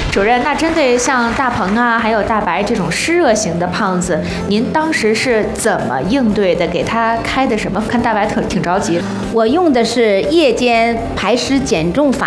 主任，那针对像大鹏啊，还有大白这种湿热型的胖子，您当时是怎么应对的？给他开的什么？看大白挺着急。 我用的是夜间排湿减重法，